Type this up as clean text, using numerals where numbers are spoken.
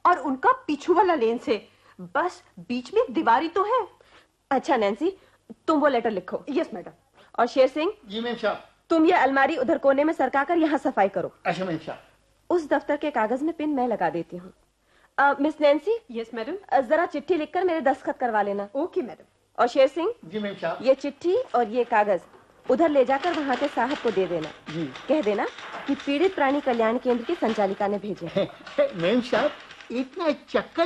और उनका पीछू वाला लेन से। बस बीच में एक दीवारी तो है। अच्छा नैन्सी, तुम वो लेटर लिखो। Yes madam. और शेर सिंह, जी मैम साहब। तुम ये अलमारी उधर कोने में सरका कर यहाँ सफाई करो। अच्छा मैम साहब। उस दफ्तर के कागज में पिन मैं लगा देती हूँ। Miss Nancy. Yes madam. जरा चिट्ठी लिखकर मेरे दस्तखत करवा लेना। Okay madam. और शेर सिंह, जी मैम साहब। ये चिट्ठी और ये कागज उधर ले जाकर वहाँ के साहब को दे देना। जी। कह देना कि पीड़ित प्राणी कल्याण केंद्र की संचालिका ने भेजे। मैम साहब, इतना चक्कर